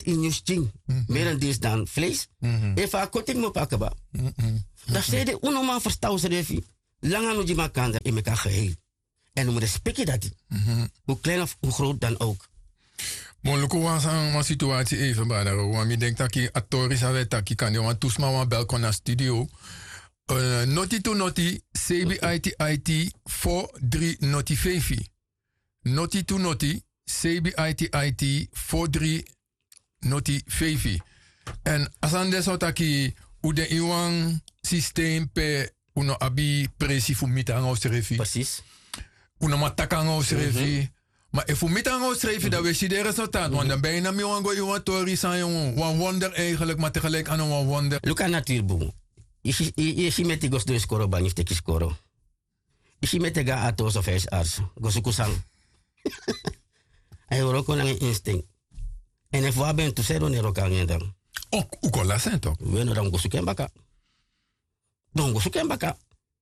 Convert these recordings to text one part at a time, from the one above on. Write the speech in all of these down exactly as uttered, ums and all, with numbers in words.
in je sting. Merendeels dan vlees. Even kotik mo pakaba. Dat zei de unoma verstaan ze refi. Lange no jima kanda in elkaar geheel. En we moeten spreken dat. Hoe klein of hoe groot dan ook. Monluko was een situatie even, brother. Want ik denk dat ik acteur is aan dat ik kan je want toesma wan bel kon naar studio. Uh, noti to noti, C B I T I T four three noti vijf. Noti to noti, C B I T I T four three noti vijf. En als aan deze wat ik hoe de iwan systeem pe uno abi presi fu mitang refi. Precies. Uno matakang refi. Maar if we met aan schrijven, dan wist je de resultaat. Want dan ben je naar mij aan het tori zijn, jongen. Een wonder eigenlijk, maar tegelijk aan een wonder. Look aan natuurboom. Je ziet met die gos dus scoren, ban je te scoren. Je ziet met de ga atos of huisarts. Gosukusang. Hij hoort ook een instinct. En if we hebben te zeggen, dan kan je dan. Oh, hoe kan dat zijn toch? We hebben dan gosuken baka. Dan gosuken baka.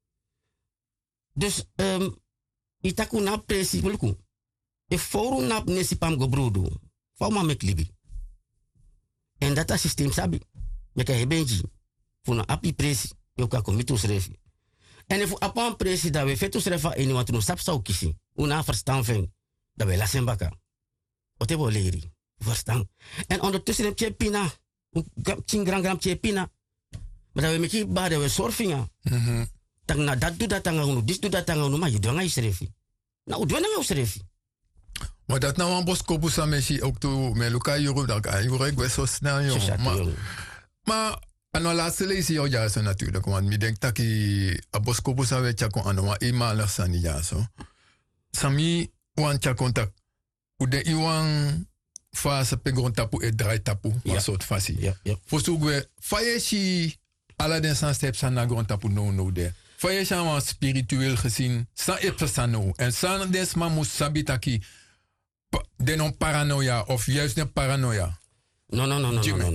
Dus, um, itaku na presi, luku. E forum nap nesi pam go brodo. Fama mek libi. En data systeem sabi. Meka hebenji. Funa api presi. Yoka komitus refi. En if apam presi da we fetus refa eni want no sap sau kisi. Una verstaan ven. Da we lasen baka. Ote bo leri. Verstaan. En ondertussen heb je pina. Ching gram gram je pina. Maar da we meki ba da we surfinga. Mhm. Tang na dat doet dat tanga unu. Dis doet dat tanga unu. Maar je doet nga isrefi. Nou, doe nga isrefi. Maar dat nou een boskopu sa meshi ook toe met Luca Juro dat ik Juro ik ben zo snel jongen. Maar maar en nou laatste lees je ja zo natuurlijk want ik denk dat ik een boskopu sa weet je kon aan maar eenmaal san ja zo. Sami wan cha contact. Hoe de iwan fase pegon tapu e draai tapu een soort fasi. Ja ja. Voor zo we fayeshi ala den san steps aan na grond tapu no no de. Fayeshi aan spiritueel gezien san epsano en san des mamus sabitaki de non paranoia of juist een paranoia. No, no, no, no, no, no.